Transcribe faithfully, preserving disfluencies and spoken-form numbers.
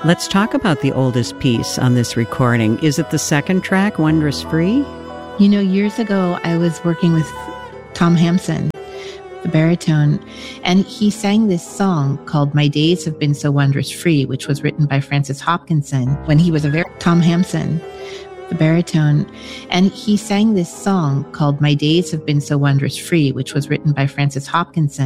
Let's talk about the oldest piece on this recording. Is it the second track, Wondrous Free? You know, years ago, I was working with Tom Hampson, the baritone, and he sang this song called My Days Have Been So Wondrous Free, which was written by Francis Hopkinson when he was a very Tom Hampson, the baritone, and he sang this song called My Days Have Been So Wondrous Free, which was written by Francis Hopkinson.